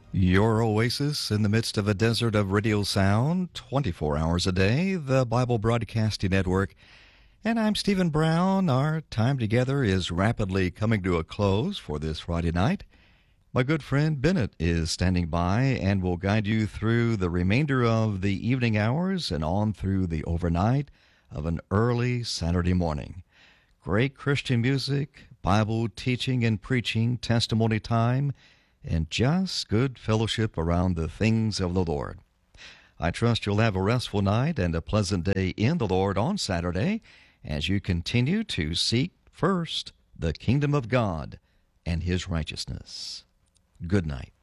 Your oasis in the midst of a desert of radio sound, 24 hours a day, the Bible Broadcasting Network. And I'm Stephen Brown. Our time together is rapidly coming to a close for this Friday night. My good friend Bennett is standing by and will guide you through the remainder of the evening hours and on through the overnight of an early Saturday morning. Great Christian music, Bible teaching and preaching, testimony time, and just good fellowship around the things of the Lord. I trust you'll have a restful night and a pleasant day in the Lord on Saturday as you continue to seek first the kingdom of God and His righteousness. Good night.